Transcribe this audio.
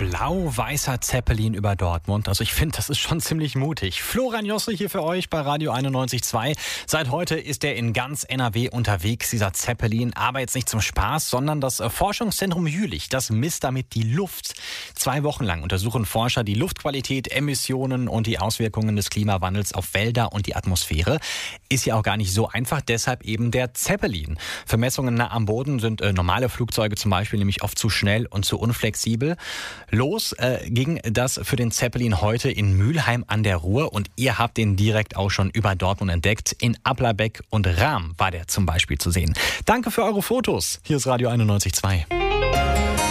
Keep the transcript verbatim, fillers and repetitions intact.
blau-weißer Zeppelin über Dortmund. Also ich finde, das ist schon ziemlich mutig. Florian Josse hier für euch bei Radio einundneunzig Komma zwei. Seit heute ist er in ganz N R W unterwegs, dieser Zeppelin. Aber jetzt nicht zum Spaß, sondern das Forschungszentrum Jülich, das misst damit die Luft. Zwei Wochen lang untersuchen Forscher die Luftqualität, Emissionen und die Auswirkungen des Klimawandels auf Wälder und die Atmosphäre. Ist ja auch gar nicht so einfach, deshalb eben der Zeppelin. Für Messungen nah am Boden sind äh, normale Flugzeuge zum Beispiel nämlich oft zu schnell und zu unflexibel. Los äh, ging das für den Zeppelin heute in Mülheim an der Ruhr und ihr habt den direkt auch schon über Dortmund entdeckt. In Applerbeck und Rahm war der zum Beispiel zu sehen. Danke für eure Fotos. Hier ist Radio einundneunzig Komma zwei.